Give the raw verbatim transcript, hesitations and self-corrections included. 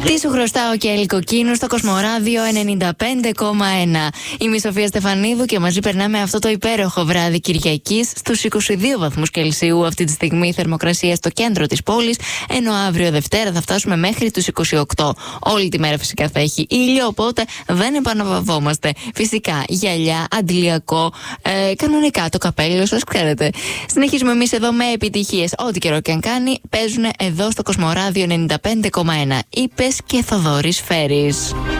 Τι σου χρωστάω και Ελικοκίνου στο Κοσμοράδιο ενενήντα πέντε κόμμα ένα. Είμαι η Σοφία Στεφανίδου και μαζί περνάμε αυτό το υπέροχο βράδυ Κυριακής στους είκοσι δύο βαθμούς Κελσίου. Αυτή τη στιγμή η θερμοκρασία στο κέντρο της πόλης, ενώ αύριο Δευτέρα θα φτάσουμε μέχρι τους είκοσι οκτώ. Όλη τη μέρα φυσικά θα έχει ήλιο, οπότε δεν επαναπαυόμαστε. Φυσικά γυαλιά, αντιλιακό, ε, κανονικά το καπέλο σας, ξέρετε. Συνεχίζουμε εμείς εδώ με επιτυχίες. Ό,τι καιρό και αν κάνει, παίζουν εδώ στο Κοσμοράδιο ενενήντα πέντε κόμμα ένα. Είπες και Θοδωρής Φέρης.